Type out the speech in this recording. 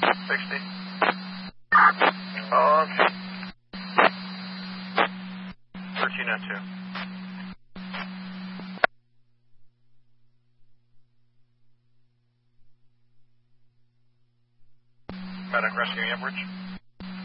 60. Okay. 13 at 2. Medic rescuing Ambridge.